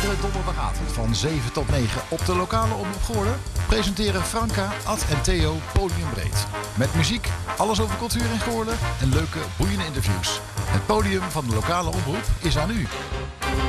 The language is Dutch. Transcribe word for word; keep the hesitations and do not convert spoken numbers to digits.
Iedere donderdagavond van zeven tot negen op de lokale omroep Goorlen presenteren Franka, Ad en Theo Podiumbreed. Met muziek, alles over cultuur in Goorlen en leuke, boeiende interviews. Het podium van de lokale omroep is aan u.